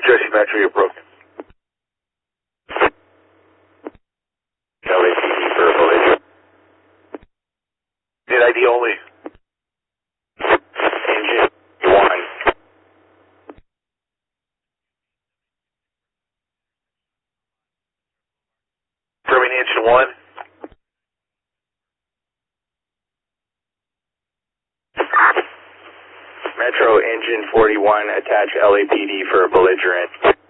Jesse Metro, you're broken. LAPD for a belligerent. Need ID only. Engine 1. Affirming engine 1. Metro engine 41, attach LAPD for a belligerent.